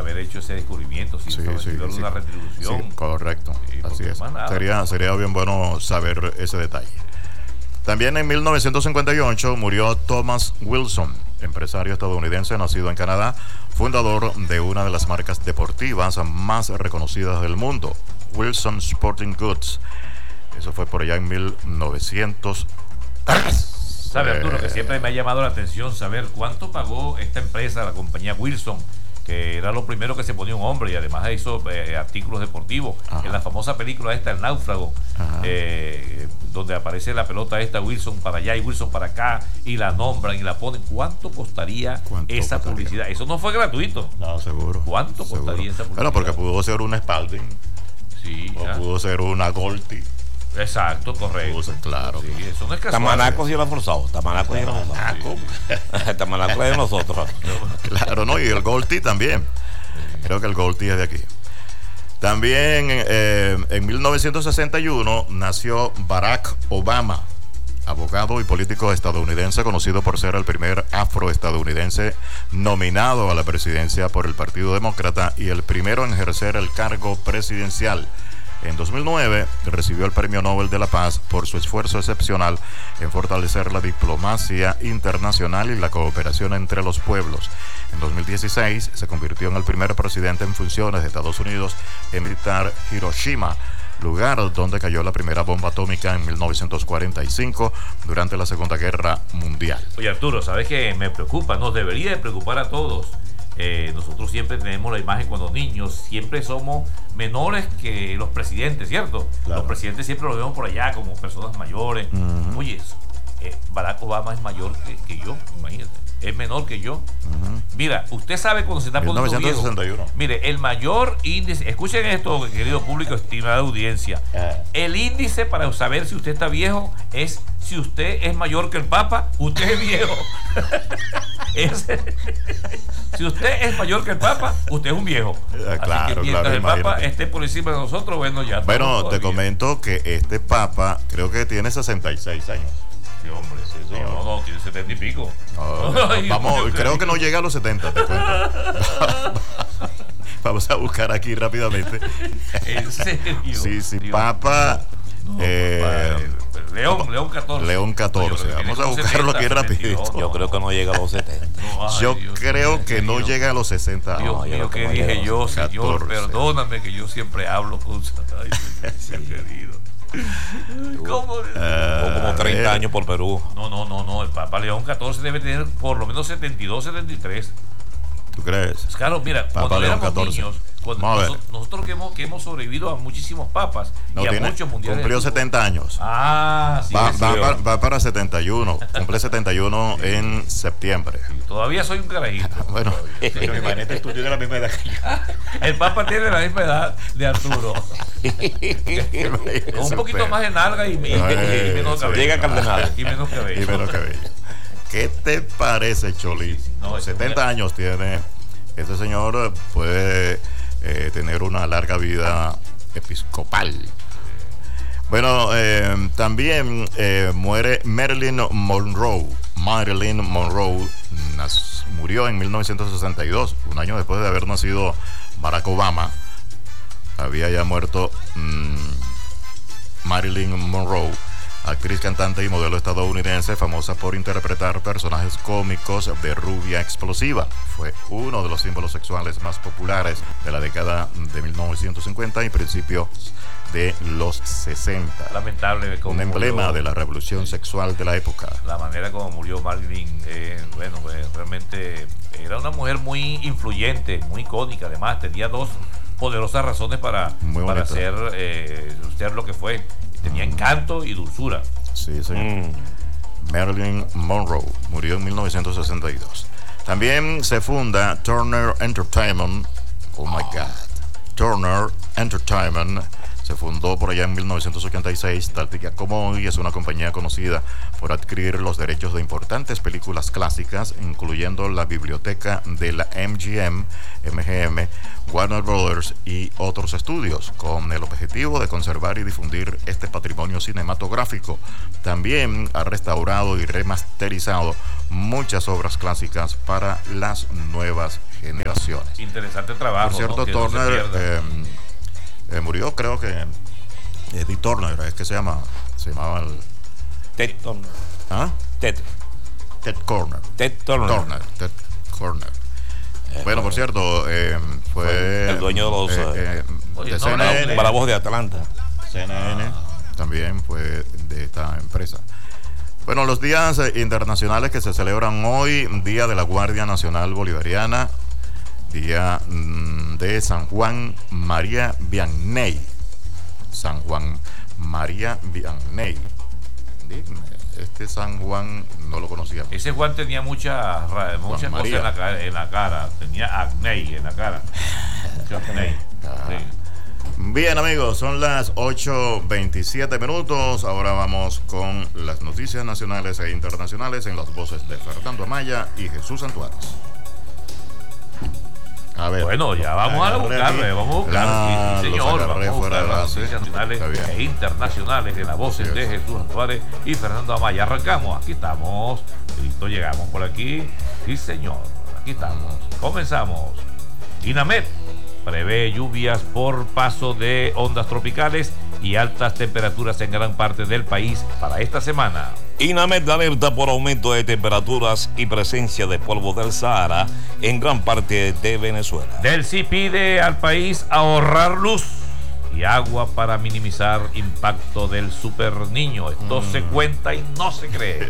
haber hecho ese descubrimiento, sin una retribución. Sí, correcto, Sí, así es. Nada, sería bien bueno saber ese detalle. También en 1958 murió Thomas Wilson, empresario estadounidense nacido en Canadá, fundador de una de las marcas deportivas más reconocidas del mundo, Wilson Sporting Goods. Eso fue por allá en 1900. ¿Sabe, Arturo, que siempre me ha llamado la atención saber cuánto pagó esta empresa, la compañía Wilson, que era lo primero que se ponía un hombre y además hizo artículos deportivos? Ajá. En la famosa película esta, El Náufrago, donde aparece la pelota esta, Wilson para allá y Wilson para acá, y la nombran y la ponen. ¿Cuánto costaría esa publicidad? Eso no fue gratuito. No, seguro. ¿Cuánto costaría esa publicidad? Bueno, porque pudo ser una Spalding. Sí. O pudo ser una Golti. Exacto, correcto. Claro. Sí, eso no es casual. Tamanaco sí lo ha forzado. Tamanaco es de nosotros. Claro, ¿no? Y el Golti también. Creo que el Golti es de aquí. También en 1961 nació Barack Obama, abogado y político estadounidense, conocido por ser el primer afroestadounidense nominado a la presidencia por el Partido Demócrata y el primero en ejercer el cargo presidencial. En 2009 recibió el Premio Nobel de la Paz por su esfuerzo excepcional en fortalecer la diplomacia internacional y la cooperación entre los pueblos. En 2016 se convirtió en el primer presidente en funciones de Estados Unidos en visitar Hiroshima, lugar donde cayó la primera bomba atómica en 1945 durante la Segunda Guerra Mundial. Oye, Arturo, ¿sabes qué me preocupa? Nos debería de preocupar a todos. Nosotros siempre tenemos la imagen cuando niños, siempre somos menores que los presidentes, ¿cierto? Claro. Los presidentes siempre los vemos por allá como personas mayores. Uh-huh. Oye, Barack Obama es mayor que yo, imagínate. Es menor que yo. Uh-huh. Mira, usted sabe cuando se está poniendo 1961. Viejo. Mire, el mayor índice, escuchen esto, querido público, estimada audiencia. El índice para saber si usted está viejo es si usted es mayor que el Papa, usted es viejo. Si usted es mayor que el Papa, usted es un viejo. Claro, así que mientras claro, el Papa esté por encima de nosotros, bueno, ya. Bueno, te comento que este Papa creo que tiene 66 años. Sí, hombre, sí, no, tiene 70 y pico. Vamos, creo que no llega a los 70, te cuento. Vamos a buscar aquí rápidamente. ¿En serio? Sí, Papa. León 14. León 14. Vamos a buscarlo 70, aquí rapidito. Yo creo que no llega a los 70. Yo creo que no llega a los 60. Dios mío, ¿qué dije yo, Señor? 14. Perdóname que yo siempre hablo cosas. Ay, Señor querido. ¿Cómo? Como 30 años por Perú. No. El Papa León 14 debe tener por lo menos 72, 73. ¿Tú crees? Claro, mira, Papa cuando León éramos 14. niños, nosotros que hemos sobrevivido a muchísimos papas y a muchos mundiales. Cumplió 70 años. Sí. Va para 71. Cumple 71 en septiembre. Sí, todavía soy un carajito. Bueno, pero imagínate, tú tienes la misma edad que yo. El Papa tiene la misma edad de Arturo. Con un poquito más de nalga y menos cabello. Llega Cardenal. Y menos cabello. ¿Qué te parece, Choli? 70 años tiene. Este señor puede tener una larga vida episcopal. Bueno, también muere Marilyn Monroe. Marilyn Monroe murió en 1962, un año después de haber nacido Barack Obama. Había ya muerto Marilyn Monroe, actriz, cantante y modelo estadounidense, famosa por interpretar personajes cómicos de rubia explosiva. Fue uno de los símbolos sexuales más populares de la década de 1950 y principios de los 60. Lamentable. Un emblema de la revolución sexual de la época. La manera como murió Marilyn, realmente era una mujer muy influyente, muy icónica. Además, tenía dos poderosas razones para ser lo que fue. Tenía encanto y dulzura. Sí. Marilyn Monroe murió en 1962. También se funda Turner Entertainment. Oh my God. Turner Entertainment Se fundó por allá en 1986, tal día como hoy es una compañía conocida por adquirir los derechos de importantes películas clásicas, incluyendo la biblioteca de la MGM, Warner Brothers y otros estudios, con el objetivo de conservar y difundir este patrimonio cinematográfico. También ha restaurado y remasterizado muchas obras clásicas para las nuevas generaciones. Interesante trabajo. Por cierto, ¿no? Turner murió, creo que Eddie Turner, es que se llamaba el... Ted Turner. ¿Ah? Ted Turner. Ted Turner. Ted Turner. Bueno, por cierto, fue el dueño de los de CNN, para la voz de Atlanta. CNN también fue de esta empresa. Bueno, los días internacionales que se celebran hoy: Día de la Guardia Nacional Bolivariana, Día de San Juan María Vianney. San Juan María Vianney. Este San Juan no lo conocía. Ese Juan tenía muchas cosas en la cara. Tenía acné en la cara. Mucho acné. Sí. Bien, amigos, son las 8:27 minutos. Ahora vamos con las noticias nacionales e internacionales en las voces de Fernando Amaya y Jesús Santuárez. A ver, bueno, ya vamos a buscarle, vamos a buscar. Sí, señor, vamos a buscar las noticias nacionales e internacionales en las voces de Jesús Santuárez y Fernando Amaya. Arrancamos, aquí estamos, listo, llegamos por aquí. Sí, señor, aquí estamos. Comenzamos. INAMED prevé lluvias por paso de ondas tropicales y altas temperaturas en gran parte del país para esta semana. INAMED alerta por aumento de temperaturas y presencia de polvo del Sahara en gran parte de Venezuela. Delcy pide al país ahorrar luz y agua para minimizar impacto del super niño. Esto se cuenta y no se cree.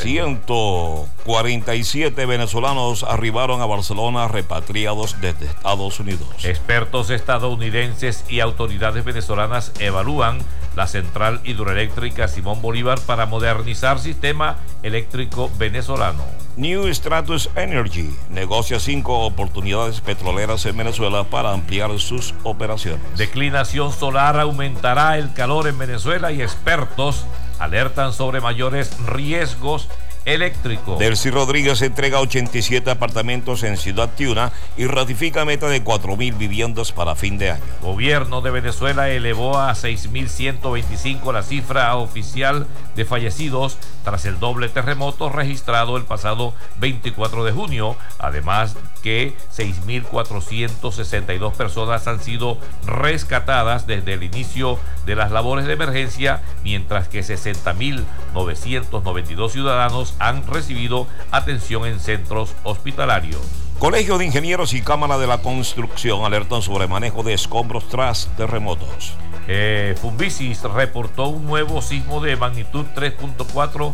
147 venezolanos arribaron a Barcelona repatriados desde Estados Unidos. Expertos estadounidenses y autoridades venezolanas evalúan la central hidroeléctrica Simón Bolívar para modernizar sistema eléctrico venezolano. New Stratus Energy negocia 5 oportunidades petroleras en Venezuela para ampliar sus operaciones. Declinación solar aumentará el calor en Venezuela y expertos alertan sobre mayores riesgos eléctricos. Delcy Rodríguez entrega 87 apartamentos en Ciudad Tiuna y ratifica meta de 4.000 viviendas para fin de año. Gobierno de Venezuela elevó a 6.125 la cifra oficial de fallecidos tras el doble terremoto registrado el pasado 24 de junio. Además que 6.462 personas han sido rescatadas desde el inicio de las labores de emergencia, mientras que 60.992 ciudadanos han recibido atención en centros hospitalarios. Colegio de Ingenieros y Cámara de la Construcción alertan sobre manejo de escombros tras terremotos. Fumbicis reportó un nuevo sismo de magnitud 3.4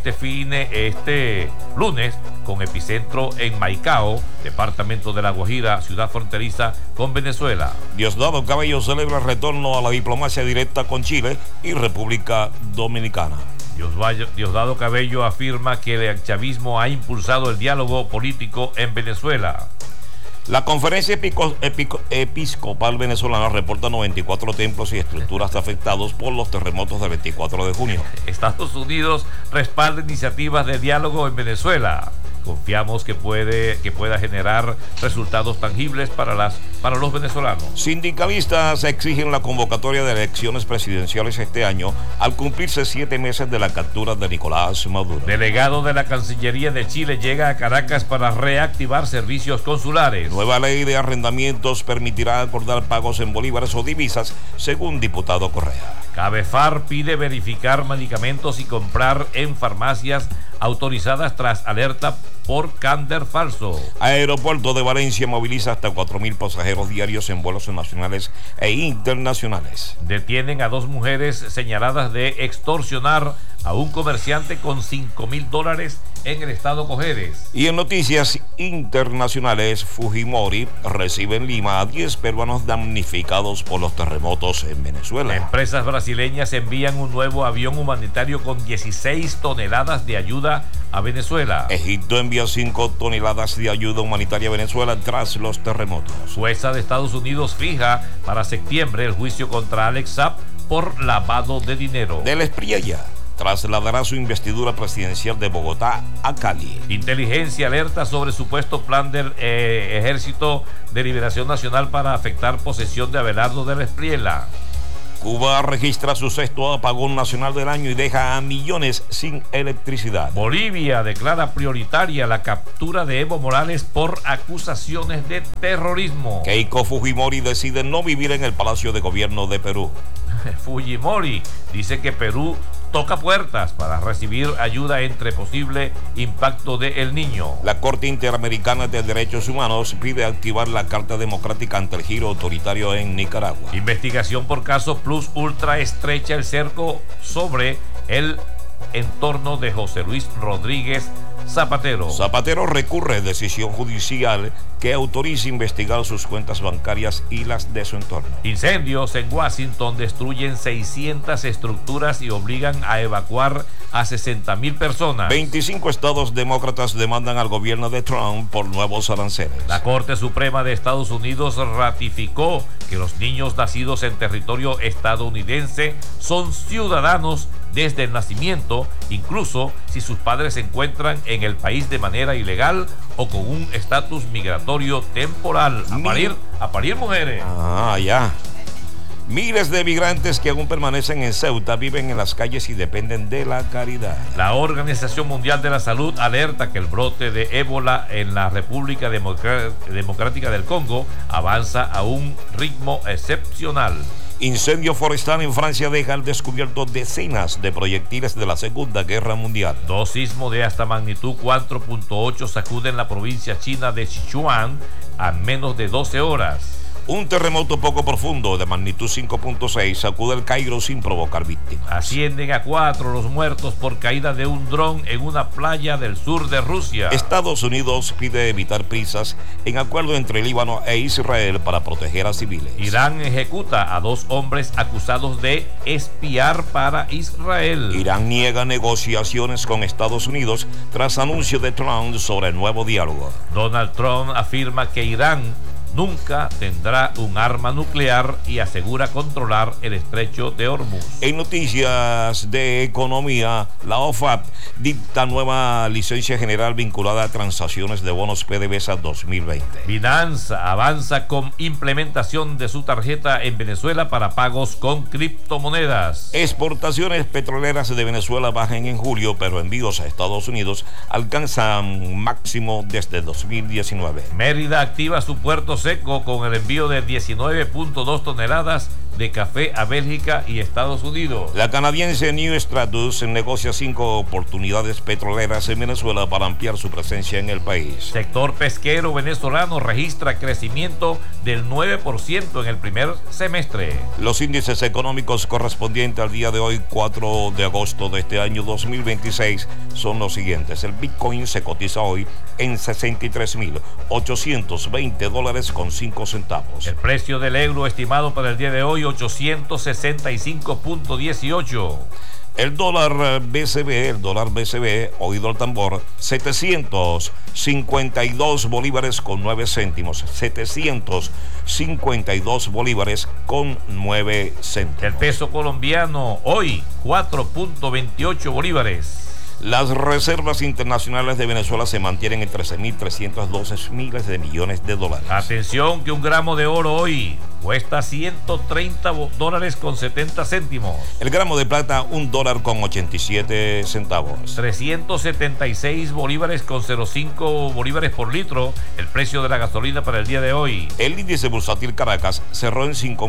este lunes, con epicentro en Maicao, departamento de La Guajira, ciudad fronteriza con Venezuela. Diosdado Cabello celebra el retorno a la diplomacia directa con Chile y República Dominicana. Diosdado Cabello afirma que el chavismo ha impulsado el diálogo político en Venezuela. La Conferencia Episcopal Venezolana reporta 94 templos y estructuras afectados por los terremotos del 24 de junio. Estados Unidos respalda iniciativas de diálogo en Venezuela. Confiamos que pueda generar resultados tangibles para los venezolanos. Sindicalistas exigen la convocatoria de elecciones presidenciales este año al cumplirse 7 meses de la captura de Nicolás Maduro. Delegado de la Cancillería de Chile llega a Caracas para reactivar servicios consulares. Nueva ley de arrendamientos permitirá acordar pagos en bolívares o divisas, según diputado Correa. Cabefar pide verificar medicamentos y comprar en farmacias autorizadas tras alerta por cánder falso. Aeropuerto de Valencia moviliza hasta 4.000 pasajeros diarios en vuelos nacionales e internacionales. Detienen a 2 mujeres señaladas de extorsionar a un comerciante con $5,000 en el estado Cojedes. Y en noticias internacionales, Fujimori recibe en Lima a 10 peruanos damnificados por los terremotos en Venezuela. Empresas brasileñas envían un nuevo avión humanitario con 16 toneladas de ayuda a Venezuela. Egipto envía 5 toneladas de ayuda humanitaria a Venezuela tras los terremotos. Jueza de Estados Unidos fija para septiembre el juicio contra Alex Saab por lavado de dinero. Del Espriella trasladará su investidura presidencial de Bogotá a Cali. Inteligencia alerta sobre supuesto plan del Ejército de Liberación Nacional para afectar posesión de Abelardo del Espriella. Cuba registra su 6º apagón nacional del año y deja a millones sin electricidad. Bolivia declara prioritaria la captura de Evo Morales por acusaciones de terrorismo. Keiko Fujimori decide no vivir en el Palacio de Gobierno de Perú. Fujimori dice que Perú toca puertas para recibir ayuda entre posible impacto de El Niño. La Corte Interamericana de Derechos Humanos pide activar la Carta Democrática ante el giro autoritario en Nicaragua. Investigación por caso Plus Ultra estrecha el cerco sobre el entorno de José Luis Rodríguez Zapatero. Zapatero recurre a decisión judicial que autoriza investigar sus cuentas bancarias y las de su entorno. Incendios en Washington destruyen 600 estructuras y obligan a evacuar a 60,000 personas. 25 estados demócratas demandan al gobierno de Trump por nuevos aranceles. La Corte Suprema de Estados Unidos ratificó que los niños nacidos en territorio estadounidense son ciudadanos desde el nacimiento, incluso si sus padres se encuentran en el país de manera ilegal o con un estatus migratorio temporal. A parir mujeres. Ah, ya. Miles de migrantes que aún permanecen en Ceuta viven en las calles y dependen de la caridad. La Organización Mundial de la Salud alerta que el brote de ébola en la República Democrática del Congo avanza a un ritmo excepcional. Incendio forestal en Francia deja al descubierto decenas de proyectiles de la Segunda Guerra Mundial. 2 sismos de hasta magnitud 4.8 sacuden la provincia china de Sichuan a menos de 12 horas. Un terremoto poco profundo de magnitud 5.6 sacude el Cairo sin provocar víctimas. Ascienden a 4 los muertos por caída de un dron en una playa del sur de Rusia. Estados Unidos pide evitar prisas en acuerdo entre Líbano e Israel para proteger a civiles. Irán ejecuta a 2 hombres acusados de espiar para Israel. Irán niega negociaciones con Estados Unidos tras anuncio de Trump sobre el nuevo diálogo. Donald Trump afirma que Irán nunca tendrá un arma nuclear y asegura controlar el estrecho de Hormuz. En noticias de economía, la OFAP dicta nueva licencia general vinculada a transacciones de bonos PDVSA 2020. Binance avanza con implementación de su tarjeta en Venezuela para pagos con criptomonedas. Exportaciones petroleras de Venezuela bajan en julio, pero envíos a Estados Unidos alcanzan máximo desde 2019. Mérida activa su puerto seco con el envío de 19.2 toneladas de café a Bélgica y Estados Unidos. La canadiense New Stratus negocia 5 oportunidades petroleras en Venezuela para ampliar su presencia en el país. Sector pesquero venezolano registra crecimiento del 9% en el primer semestre. Los índices económicos correspondientes al día de hoy, 4 de agosto de este año 2026, son los siguientes. El Bitcoin se cotiza hoy en $63,820.05. El precio del euro estimado para el día de hoy, 865.18. El dólar BCB, oído al tambor, 752 bolívares con 9 céntimos. 752 bolívares con 9 céntimos. El peso colombiano, hoy, 4.28 bolívares. Las reservas internacionales de Venezuela se mantienen en 13.312 miles de millones de dólares. Atención que un gramo de oro hoy cuesta $130 con 70 céntimos. El gramo de plata, $1 con 87 centavos. 376 bolívares con 0,5 bolívares por litro, el precio de la gasolina para el día de hoy. El índice bursátil Caracas cerró en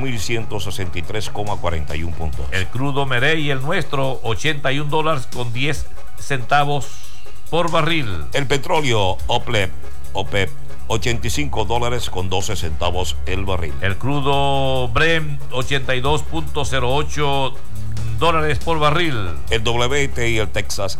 5.163,41 puntos. El crudo Merey, el nuestro, $81 con 10 centavos por barril. El petróleo OPEP, $85 con 12 centavos el barril. El crudo Brent, $82.08 $100 por barril. El WTI y el Texas,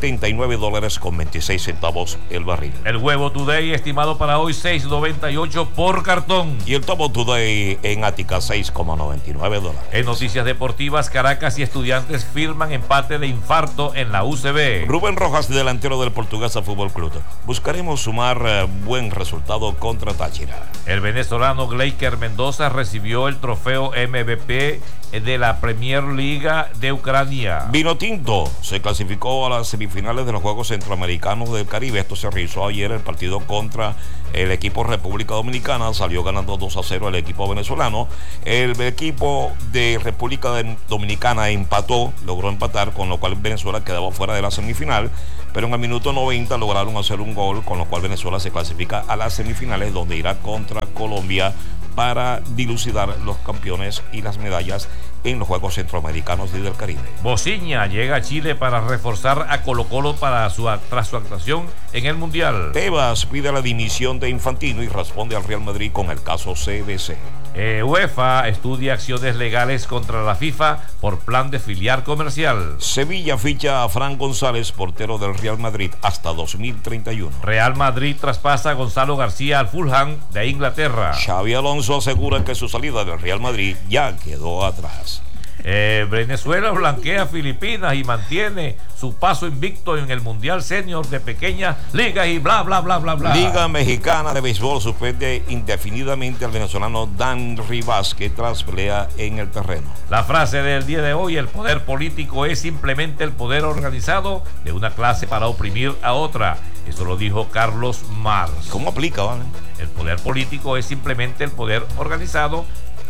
$79.26 el barril. El huevo Today estimado para hoy $6.98 por cartón. Y el Topo Today en Ática, $6.99. En noticias deportivas, Caracas y Estudiantes firman empate de infarto en la UCB. Rubén Rojas, delantero del Portuguesa Fútbol Club. Buscaremos sumar buen resultado contra Táchira. El venezolano Gleiker Mendoza recibió el trofeo MVP de la Premier League de Ucrania. Vinotinto se clasificó a las semifinales de los Juegos Centroamericanos del Caribe. Esto se realizó ayer, el partido contra el equipo República Dominicana. Salió ganando 2-0 el equipo venezolano. El equipo de República Dominicana logró empatar, con lo cual Venezuela quedaba fuera de la semifinal. Pero en el minuto 90 lograron hacer un gol, con lo cual Venezuela se clasifica a las semifinales, donde irá contra Colombia para dilucidar los campeones y las medallas en los Juegos Centroamericanos y del Caribe. Bociña llega a Chile para reforzar a Colo-Colo tras su actuación en el Mundial. Tebas pide la dimisión de Infantino y responde al Real Madrid con el caso CBC. UEFA estudia acciones legales contra la FIFA por plan de filial comercial. Sevilla ficha a Fran González, portero del Real Madrid, hasta 2031. Real Madrid traspasa a Gonzalo García al Fulham de Inglaterra. Xabi Alonso asegura que su salida del Real Madrid ya quedó atrás. Venezuela blanquea a Filipinas y mantiene su paso invicto en el Mundial Senior de pequeñas ligas y bla, bla, bla, bla, bla. Liga Mexicana de Béisbol suspende indefinidamente al venezolano Dan Rivas, que tras pelea en el terreno. La frase del día de hoy: el poder político es simplemente el poder organizado de una clase para oprimir a otra. Eso lo dijo Carlos Marx. ¿Cómo aplica, vale? El poder político es simplemente el poder organizado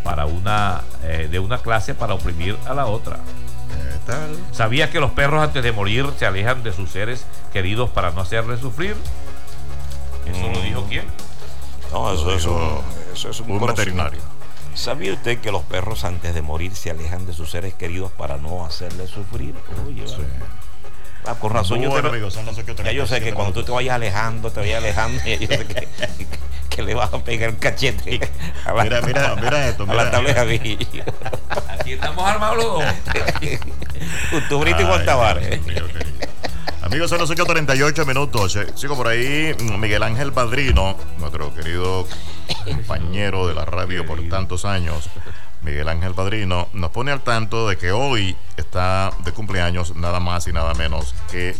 de una clase para oprimir a la otra. ¿Qué tal? ¿Sabías que los perros antes de morir se alejan de sus seres queridos para no hacerles sufrir? ¿Eso lo dijo quién? No, eso es un veterinario. ¿Sabía usted que los perros antes de morir se alejan de sus seres queridos para no hacerles sufrir? Oye, Sí. Con razón, Bueno, amigos, son las 8:37. ya yo sé que cuando tú te vayas alejando, yo sé que le vas a pegar el cachete a la, Mira esto. a la tabla de Aquí estamos armados los dos. Tubrito y Guantabares. Amigos, son las 8:38 minutos. Sigo por ahí. Miguel Ángel Padrino, nuestro querido compañero de la radio por tantos años, Miguel Ángel Padrino, nos pone al tanto de que hoy está de cumpleaños nada más y nada menos que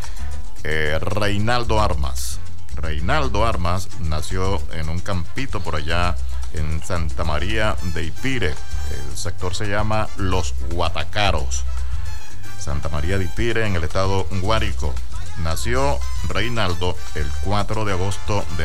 Reinaldo Armas. Reinaldo Armas nació en un campito por allá en Santa María de Ipire. El sector se llama Los Guatacaros. Santa María de Ipire, en el estado Guárico. Nació Reinaldo el 4 de agosto de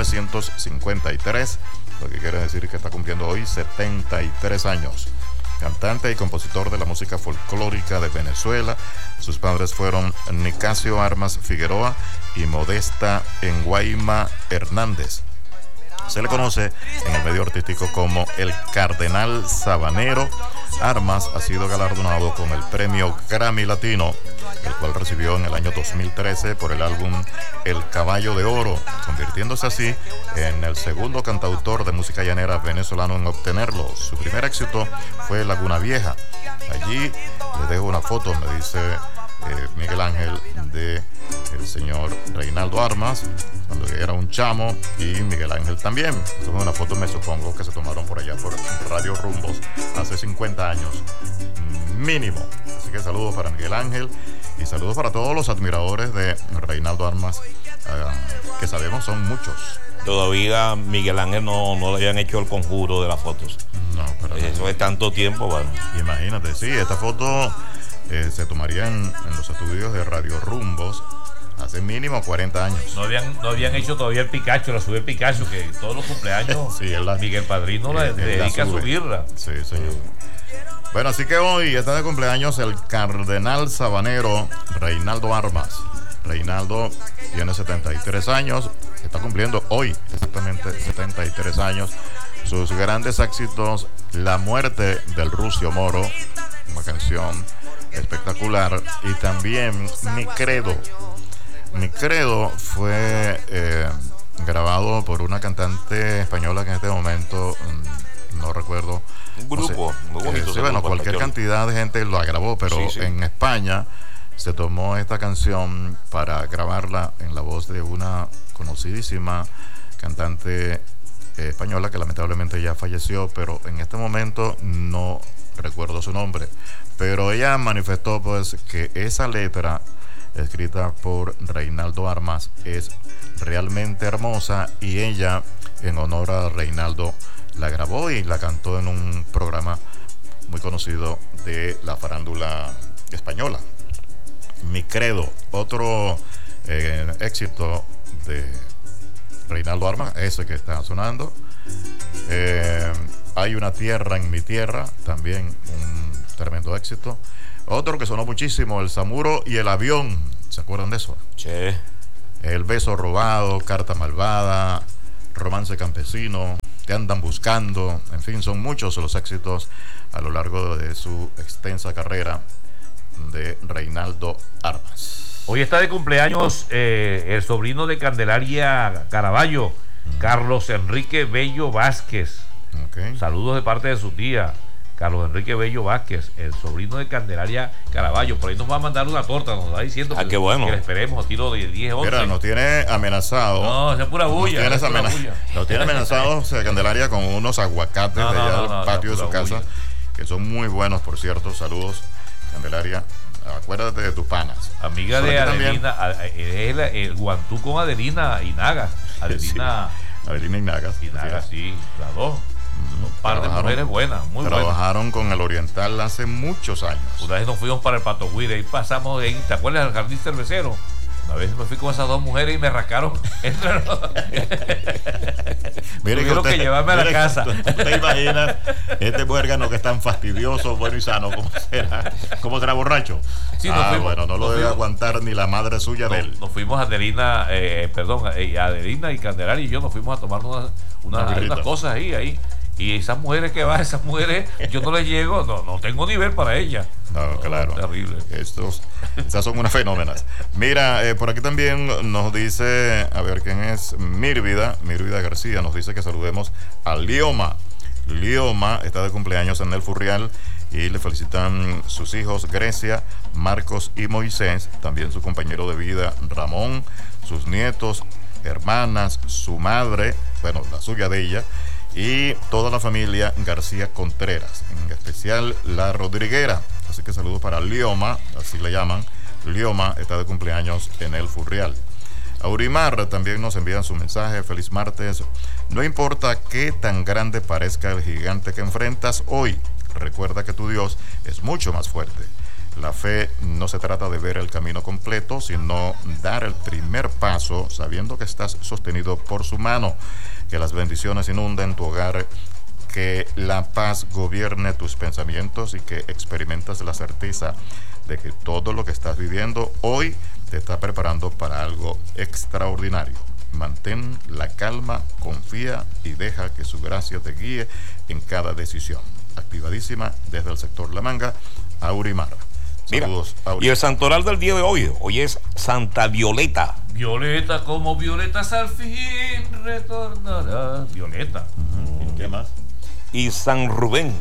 1953, lo que quiere decir que está cumpliendo hoy 73 años. Cantante y compositor de la música folclórica de Venezuela. Sus padres fueron Nicasio Armas Figueroa y Modesta Enguaima Hernández. Se le conoce en el medio artístico como el Cardenal Sabanero. Armas ha sido galardonado con el premio Grammy Latino, el cual recibió en el año 2013 por el álbum El Caballo de Oro, convirtiéndose así en el segundo cantautor de música llanera venezolano en obtenerlo. Su primer éxito fue Laguna Vieja. Allí les dejo una foto, me dice Miguel Ángel, de el señor Reinaldo Armas cuando era un chamo, y Miguel Ángel también. Es una foto, me supongo, que se tomaron por allá por Radio Rumbos hace 50 años mínimo. Así que saludos para Miguel Ángel y saludos para todos los admiradores de Reinaldo Armas, que sabemos son muchos. Todavía Miguel Ángel no le habían hecho el conjuro de las fotos. No, pero eso es tanto tiempo, bueno. Imagínate, sí, esta foto se tomaría en los estudios de Radio Rumbos hace mínimo 40 años. No habían hecho todavía el Picacho, la sube el Picacho, que todos los cumpleaños sí, Miguel Padrino le dedica a subirla. Sí, señor. Bueno, así que hoy está de cumpleaños el Cardenal Sabanero Reinaldo Armas. Reinaldo tiene 73 años, está cumpliendo hoy exactamente 73 años. Sus grandes éxitos: La muerte del Rucio Moro, una canción espectacular, y también Mi Credo. Mi Credo fue grabado por una cantante española que en este momento no recuerdo. Un grupo, muy bonito. Sí, bueno, cualquier cantidad de gente lo grabó, pero en España se tomó esta canción para grabarla en la voz de una conocidísima cantante española que lamentablemente ya falleció, pero en este momento no recuerdo su nombre. Pero ella manifestó pues que esa letra escrita por Reinaldo Armas es realmente hermosa y ella, en honor a Reinaldo, la grabó y la cantó en un programa muy conocido de la farándula española. Mi Credo, otro éxito de Reinaldo Armas, ese que está sonando. Hay una tierra en mi tierra, también un tremendo éxito. Otro que sonó muchísimo, El Samuro y el Avión, ¿se acuerdan de eso? Sí. El beso robado, Carta malvada, Romance campesino, Te andan buscando, en fin, son muchos los éxitos a lo largo de su extensa carrera de Reinaldo Armas. Hoy está de cumpleaños el sobrino de Candelaria Caraballo, Carlos Enrique Bello Vázquez. Okay. Saludos de parte de su tía, Carlos Enrique Bello Vázquez, el sobrino de Candelaria Caraballo. Por ahí nos va a mandar una torta, nos va diciendo qué bueno. que le esperemos a tiro de 10, 11. Mira, nos tiene amenazado. No, esa es pura bulla. Nos tiene amenazado, o sea, Candelaria, con unos aguacates de allá del patio de su casa, que son muy buenos, por cierto. Saludos, Candelaria. Acuérdate de tus panas. Amiga de Adelina, es el guantú con Adelina y Nagas. Adelina y Nagas. Y Nagas, sí, las dos. Un par de mujeres buenas, muy buenas. Trabajaron con el Oriental hace muchos años. Una vez nos fuimos para el Patogüire, ahí pasamos, ¿te acuerdas del jardín cervecero? Una vez me fui con esas dos mujeres y me rascaron entre los... Tuvieron que llevarme a la casa. ¿Usted imagina este muérgano que es tan fastidioso, bueno y sano? ¿Cómo será borracho? Sí, fuimos, no lo debe aguantar ni la madre suya de él. Nos fuimos a Adelina, Adelina y Candelaria y yo nos fuimos a tomar unas cosas ahí. Y esas mujeres que van, yo no les llego, no tengo nivel para ellas. No, claro. Terrible. Esas son unas fenómenas. Mira, por aquí también nos dice, a ver quién es, Mírvida García, nos dice que saludemos a Lioma. Lioma está de cumpleaños en el Furrial y le felicitan sus hijos Grecia, Marcos y Moisés, también su compañero de vida Ramón, sus nietos, hermanas, su madre, bueno, la suya de ella, y toda la familia García Contreras, en especial la Rodriguera. Así que saludos para Lioma, así le llaman. Lioma está de cumpleaños en el Furrial. Aurimar también nos envían su mensaje. Feliz martes. No importa qué tan grande parezca el gigante que enfrentas hoy, recuerda que tu Dios es mucho más fuerte. La fe no se trata de ver el camino completo, sino dar el primer paso sabiendo que estás sostenido por su mano. Que las bendiciones inunden tu hogar, que la paz gobierne tus pensamientos y que experimentas la certeza de que todo lo que estás viviendo hoy te está preparando para algo extraordinario. Mantén la calma, confía y deja que su gracia te guíe en cada decisión. Activadísima desde el sector La Manga, Aurimar. Mira, y el santoral del día de hoy es Santa Violeta. Violeta, como violetas al fin retornará. Violeta. ¿Y qué más? Y San Rubén.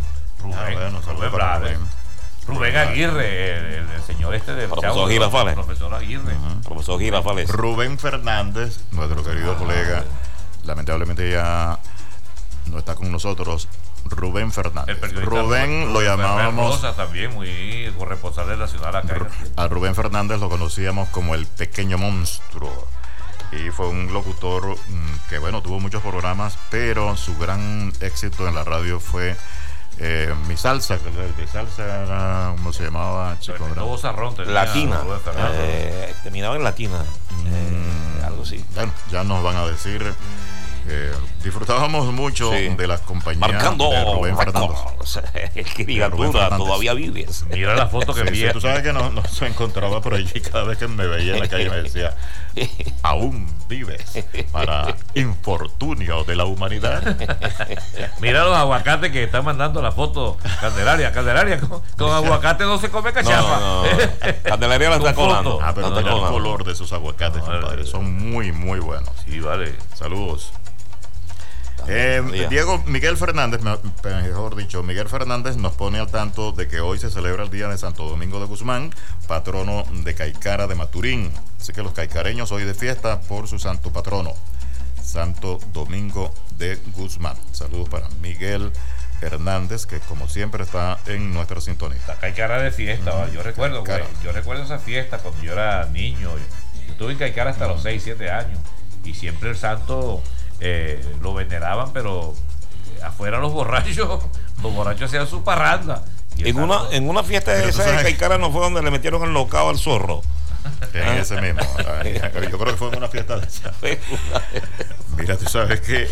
Rubén Aguirre, el señor de Profesor Girafales. Profesor Aguirre. Profesor Girafales. Rubén Fernández, nuestro querido colega, lamentablemente ya no está con nosotros. Rubén Fernández. Rubén lo llamábamos. Rosa también, muy corresponsable nacional acá. A Rubén Fernández lo conocíamos como el pequeño monstruo. Y fue un locutor que, bueno, tuvo muchos programas, pero su gran éxito en la radio fue Mi Salsa. Mi Salsa era, ¿cómo se llamaba? Chico, Latina. Terminaba en Latina. Algo así. Bueno, ya nos van a decir. Disfrutábamos mucho de las compañías marcando de Rubén Fernández. Criatura, todavía vives. Mira la foto que envía. Tú sabes que no se encontraba por allí cada vez que me veía en la calle me decía, aún vives, para infortunio de la humanidad. Mira los aguacates que están mandando la foto. Candelaria con aguacate no se come cachapa. No. Candelaria la está colando. Pero mira el color de esos aguacates, compadre. Son muy, muy buenos. Sí, vale. Saludos. Miguel Fernández, mejor dicho, Miguel Fernández nos pone al tanto de que hoy se celebra el día de Santo Domingo de Guzmán, patrono de Caicara de Maturín. Así que los caicareños hoy de fiesta por su santo patrono, Santo Domingo de Guzmán. Saludos para Miguel Hernández, que como siempre está en nuestra sintonía. La Caicara de fiesta, yo recuerdo, yo recuerdo esa fiesta cuando yo era niño. Yo estuve en Caicara hasta los 6, 7 años y siempre el santo lo veneraban, pero afuera los borrachos hacían su parranda. En una fiesta de esa de Caicara no fue donde le metieron el locao al zorro. En ese mismo. Yo creo que fue en una fiesta de esa. Mira, tú sabes que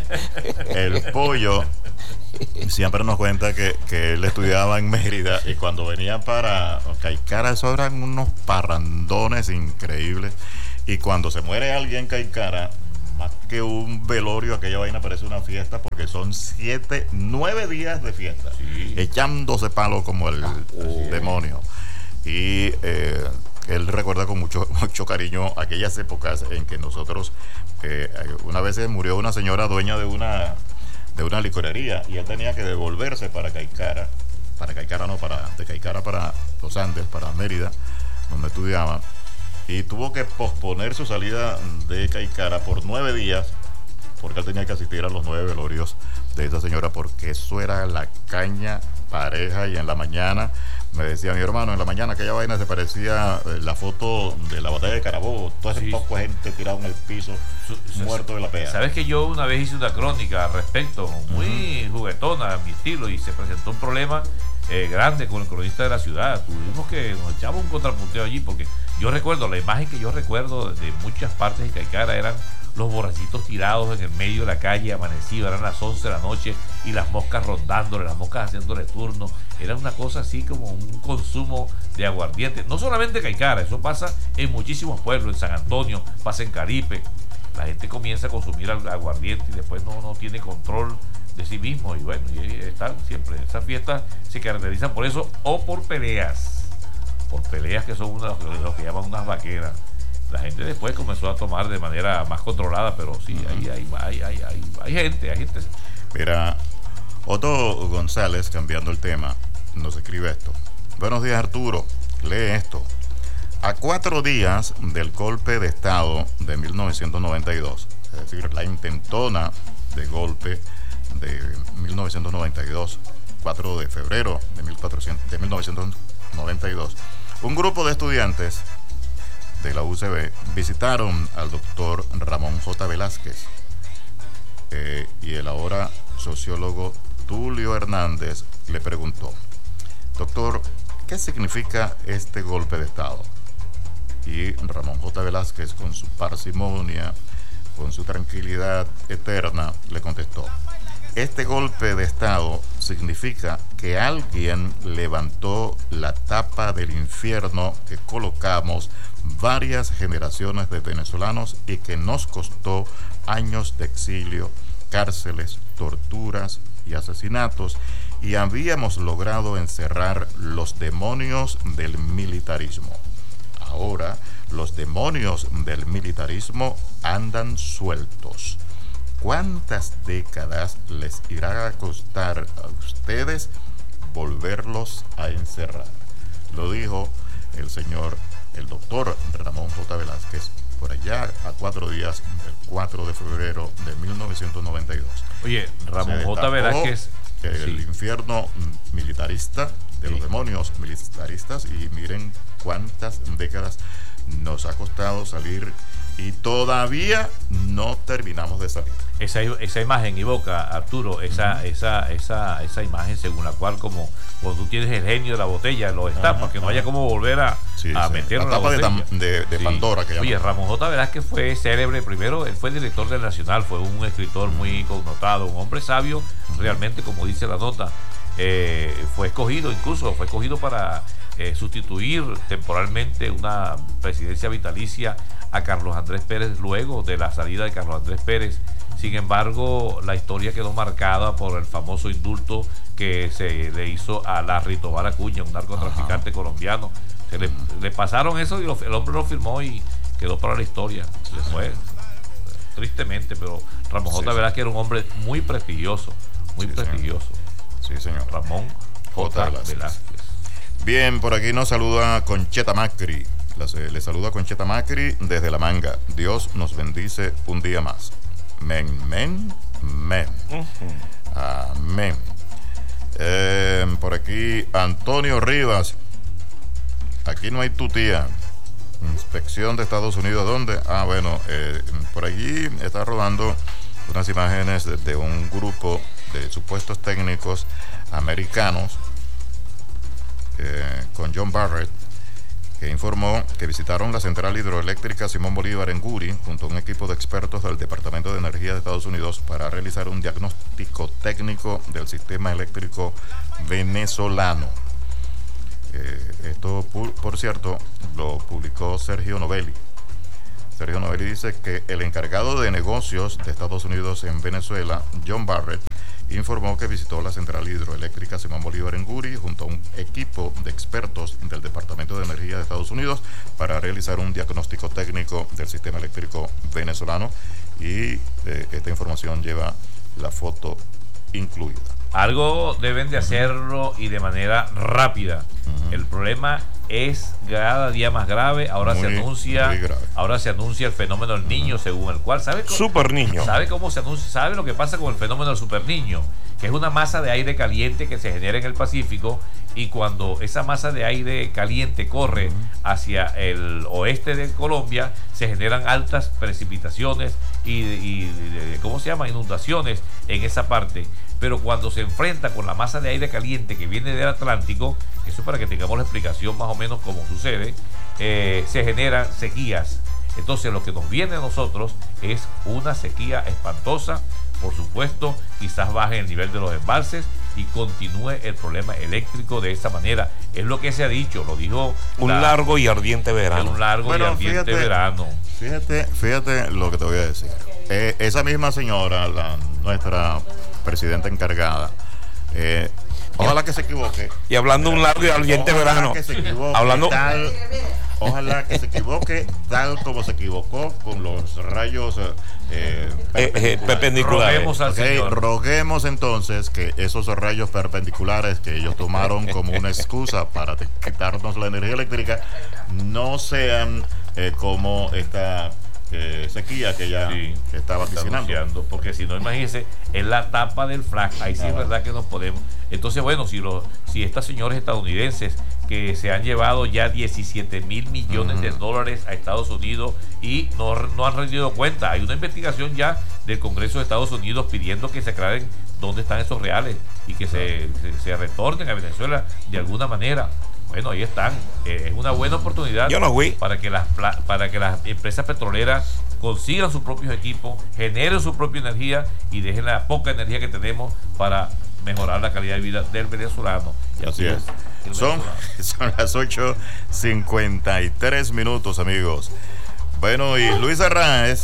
el pollo siempre nos cuenta que él estudiaba en Mérida y cuando venía para Caicara, eso eran unos parrandones increíbles. Y cuando se muere alguien en Caicara, más que un velorio, aquella vaina parece una fiesta porque son 9 días de fiesta, echándose palo como el demonio. Y él recuerda con mucho cariño aquellas épocas en que nosotros, una vez murió una señora dueña de una licorería y él tenía que devolverse para Caicara, de Caicara para Los Andes, para Mérida, donde estudiaba. Y tuvo que posponer su salida de Caicara por 9 días, porque él tenía que asistir a los 9 velorios de esa señora, porque eso era la caña pareja. Y en la mañana, me decía mi hermano, en la mañana aquella vaina se parecía la foto de la batalla de Carabobo, todo ese poco de gente tirado en el piso, muerto de la pea. Sabes que yo una vez hice una crónica al respecto, muy juguetona a mi estilo, y se presentó un problema grande con el cronista de la ciudad. Tuvimos que nos echamos un contrapunteo allí, porque yo recuerdo, la imagen que yo recuerdo de muchas partes de Caicara eran los borrachitos tirados en el medio de la calle, amanecido, eran las 11 de la noche y las moscas rondándole, las moscas haciéndole turno. Era una cosa así como un consumo de aguardiente. No solamente Caicara, eso pasa en muchísimos pueblos, en San Antonio, pasa en Caripe. La gente comienza a consumir aguardiente y después no tiene control de sí mismo. Y bueno, y están siempre, esas fiestas se caracterizan por eso o por peleas que son lo que llaman unas vaqueras. La gente después comenzó a tomar de manera más controlada, pero sí, hay gente. Mira, Otto González, cambiando el tema, nos escribe esto. Buenos días, Arturo. Lee esto. A 4 días del golpe de Estado de 1992, es decir, la intentona de golpe de 1992, 4 de febrero de 1992, un grupo de estudiantes de la UCB visitaron al doctor Ramón J. Velázquez y el ahora sociólogo Tulio Hernández le preguntó: doctor, ¿qué significa este golpe de Estado? Y Ramón J. Velázquez, con su parsimonia, con su tranquilidad eterna, le contestó: este golpe de Estado significa que alguien levantó la tapa del infierno que colocamos varias generaciones de venezolanos y que nos costó años de exilio, cárceles, torturas y asesinatos, y habíamos logrado encerrar los demonios del militarismo. Ahora los demonios del militarismo andan sueltos. ¿Cuántas décadas les irá a costar a ustedes volverlos a encerrar? Lo dijo el doctor Ramón J. Velázquez, por allá a 4 días del 4 de febrero de 1992. Oye, Ramón J. Velázquez, el infierno militarista de los demonios militaristas, y miren cuántas décadas nos ha costado salir y todavía no terminamos de salir. Esa imagen evoca, Arturo, esa imagen según la cual, como cuando tú tienes el genio de la botella, lo destapas, que no haya como volver a meterlo en la botella. De Pandora, que Oye, Ramón J. Velázquez fue célebre. Primero, él fue director del Nacional, fue un escritor muy connotado, un hombre sabio, realmente, como dice la nota. Fue escogido para sustituir temporalmente una presidencia vitalicia a Carlos Andrés Pérez luego de la salida de Carlos Andrés Pérez. Sin embargo, la historia quedó marcada por el famoso indulto que se le hizo a Larry Tobar Acuña, un narcotraficante colombiano. Le pasaron eso y el hombre lo firmó y quedó para la historia. Después, tristemente, pero Ramón J. Velázquez era un hombre muy prestigioso, Señor. Sí, señor. Ramón J. Velázquez. Bien, por aquí nos saluda Concheta Macri. Le saluda Concheta Macri desde La Manga. Dios nos bendice un día más. Men. Amén. Por aquí Antonio Rivas. Aquí no hay tu tía. Inspección de Estados Unidos, ¿dónde? Por allí está rodando unas imágenes de un grupo de supuestos técnicos americanos con John Barrett, que informó que visitaron la central hidroeléctrica Simón Bolívar en Guri junto a un equipo de expertos del Departamento de Energía de Estados Unidos para realizar un diagnóstico técnico del sistema eléctrico venezolano. Esto, por cierto, lo publicó Sergio Novelli. Sergio Novelli dice que el encargado de negocios de Estados Unidos en Venezuela, John Barrett, informó que visitó la central hidroeléctrica Simón Bolívar en Guri junto a un equipo de expertos del Departamento de Energía de Estados Unidos para realizar un diagnóstico técnico del sistema eléctrico venezolano, y esta información lleva la foto incluida. Algo deben de hacerlo y de manera rápida. El problema es cada día más grave. Ahora se anuncia el fenómeno del niño, según el cual super niño. ¿Sabe cómo se anuncia? ¿Sabe lo que pasa con el fenómeno del super niño? Que es una masa de aire caliente que se genera en el Pacífico, y cuando esa masa de aire caliente corre hacia el oeste de Colombia, se generan altas precipitaciones y ¿cómo se llama? Inundaciones en esa parte. Pero cuando se enfrenta con la masa de aire caliente que viene del Atlántico, eso para que tengamos la explicación más o menos cómo sucede, se generan sequías. Entonces lo que nos viene a nosotros es una sequía espantosa. Por supuesto, quizás baje el nivel de los embalses y continúe el problema eléctrico de esa manera. Es lo que se ha dicho, lo dijo. Un largo y ardiente verano. Verano. Fíjate lo que te voy a decir. Esa misma señora, nuestra presidenta encargada, ojalá que se equivoque. Y hablando de un largo y ardiente verano. Que se equivoque, ojalá que se equivoque tal como se equivocó con los rayos perpendiculares. Roguemos entonces que esos rayos perpendiculares que ellos tomaron como una excusa para quitarnos la energía eléctrica no sean como esta sequía que ya está vaticinando. Porque si no, imagínense, es la tapa del flag. Ahí sí es verdad que nos podemos. Entonces, bueno, si estas señores estadounidenses que se han llevado ya 17 mil millones de dólares a Estados Unidos y no han rendido cuenta, hay una investigación ya del Congreso de Estados Unidos pidiendo que se aclaren dónde están esos reales y que se retornen a Venezuela de alguna manera. Bueno, ahí están. Es una buena oportunidad para que las empresas petroleras consigan sus propios equipos, generen su propia energía y dejen la poca energía que tenemos para mejorar la calidad de vida del venezolano. Y así es. Son las 8:53 minutos, amigos. Bueno, y Luis Arraez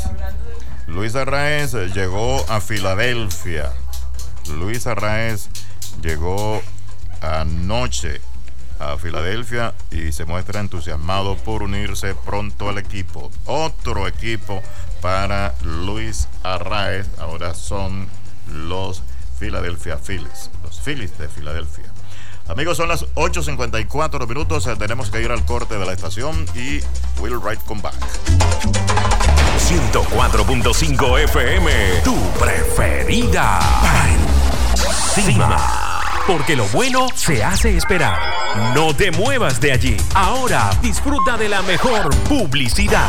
llegó a Filadelfia. Luis Arraez llegó anoche a Filadelfia y se muestra entusiasmado por unirse pronto al equipo. Otro equipo para Luis Arraez ahora son los Philadelphia Phillies, los Phillies de Filadelfia. Amigos, son las 8:54 minutos. Tenemos que ir al corte de la estación y we'll come back. 104.5 FM, tu preferida. Encima. Porque lo bueno se hace esperar. No te muevas de allí. Ahora disfruta de la mejor publicidad.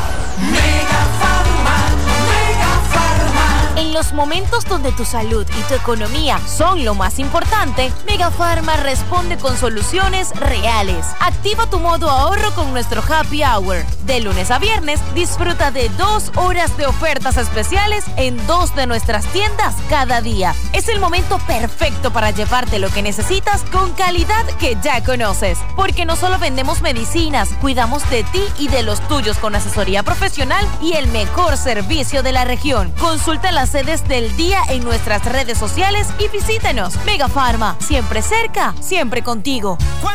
En los momentos donde tu salud y tu economía son lo más importante, Megafarma responde con soluciones reales. Activa tu modo ahorro con nuestro Happy Hour. De lunes a viernes, disfruta de 2 horas de ofertas especiales en 2 de nuestras tiendas cada día. Es el momento perfecto para llevarte lo que necesitas con calidad que ya conoces. Porque no solo vendemos medicinas, cuidamos de ti y de los tuyos con asesoría profesional y el mejor servicio de la región. Consulta las sedes del día en nuestras redes sociales y visítenos. Megafarma, siempre cerca, siempre contigo.